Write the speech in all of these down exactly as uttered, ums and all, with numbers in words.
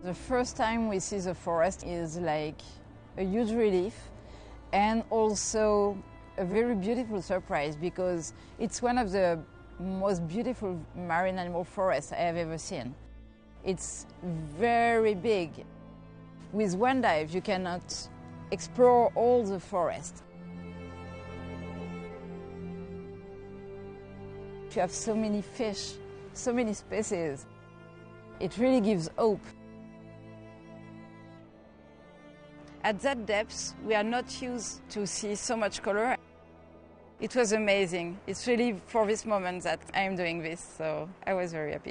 The first time we see the forest is like a huge relief and also a very beautiful surprise because it's one of the most beautiful marine animal forests I have ever seen. It's very big. With one dive you cannot explore all the forest. You have so many fish, so many species. It really gives hope. At that depth, we are not used to see so much color. It was amazing. It's really for this moment that I am doing this, so I was very happy.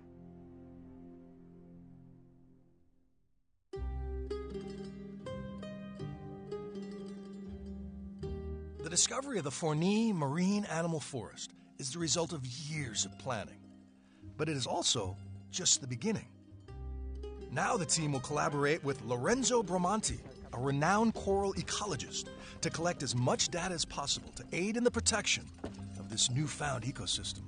The discovery of the Forney Marine Animal Forest is the result of years of planning, but it is also just the beginning. Now the team will collaborate with Lorenzo Bramante, a renowned coral ecologist, to collect as much data as possible to aid in the protection of this newfound ecosystem.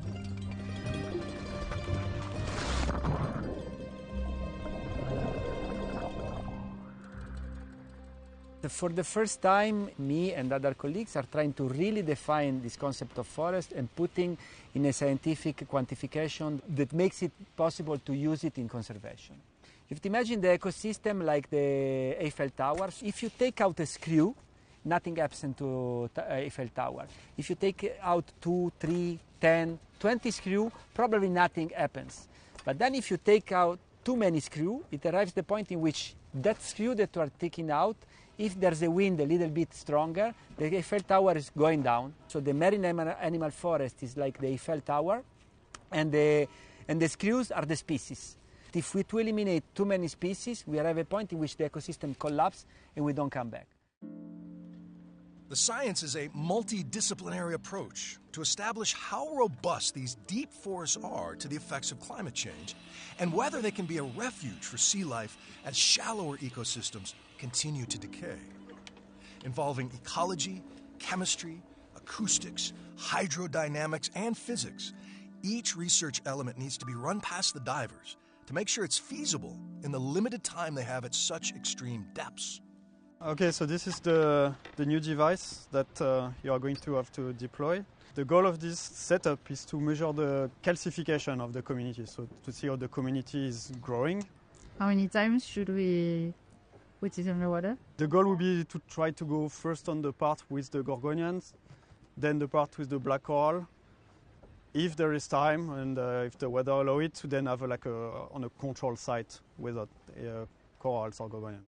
For the first time, me and other colleagues are trying to really define this concept of forest and putting in a scientific quantification that makes it possible to use it in conservation. You have to imagine the ecosystem like the Eiffel Tower. If you take out a screw, nothing happens to Eiffel Tower. If you take out two, three, ten, twenty screws, probably nothing happens. But then if you take out too many screws, it arrives the point in which that screw that you are taking out, if there's a wind a little bit stronger, the Eiffel Tower is going down. So the marine animal forest is like the Eiffel Tower, and the, and the screws are the species. If we to eliminate too many species, we arrive at a point in which the ecosystem collapses and we don't come back. The science is a multidisciplinary approach to establish how robust these deep forests are to the effects of climate change and whether they can be a refuge for sea life as shallower ecosystems continue to decay. Involving ecology, chemistry, acoustics, hydrodynamics, and physics, each research element needs to be run past the divers to make sure it's feasible in the limited time they have at such extreme depths. Okay, so this is the, the new device that uh, you are going to have to deploy. The goal of this setup is to measure the calcification of the community, so to see how the community is growing. How many times should we put it underwater? The goal would be to try to go first on the part with the gorgonians, then the part with the black coral. If there is time and uh, if the weather allows it, to then have a, like a, on a control site without uh, corals or gorgonians.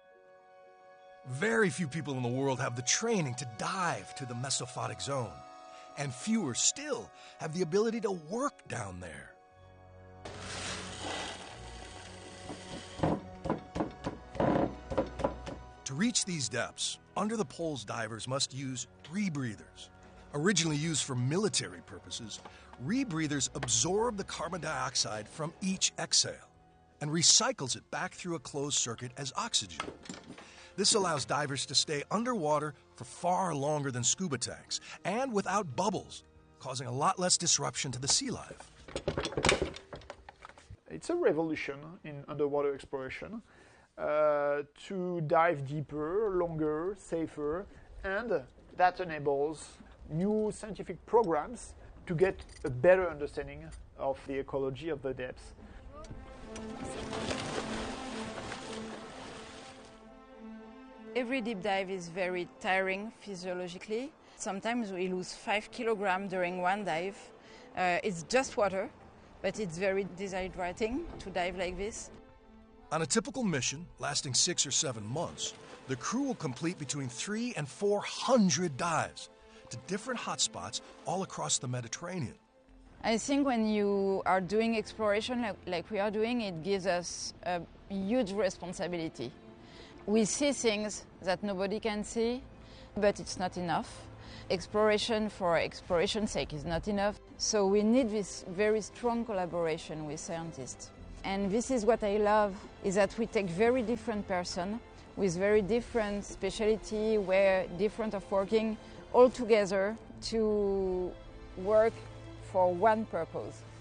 Very few people in the world have the training to dive to the mesophotic zone, and fewer still have the ability to work down there. To reach these depths, under the poles divers must use rebreathers. Originally used for military purposes, rebreathers absorb the carbon dioxide from each exhale and recycles it back through a closed circuit as oxygen. This allows divers to stay underwater for far longer than scuba tanks and without bubbles, causing a lot less disruption to the sea life. It's a revolution in underwater exploration uh, to dive deeper, longer, safer, and that enables new scientific programs to get a better understanding of the ecology of the depths. Every deep dive is very tiring physiologically. Sometimes we lose five kilograms during one dive. Uh, it's just water, but it's very dehydrating to dive like this. On a typical mission, lasting six or seven months, the crew will complete between three and four hundred dives to different hotspots all across the Mediterranean. I think when you are doing exploration like, like we are doing, it gives us a huge responsibility. We see things that nobody can see, but it's not enough. Exploration for exploration's sake is not enough. So we need this very strong collaboration with scientists. And this is what I love, is that we take very different persons with very different specialty, where different of working all together to work for one purpose.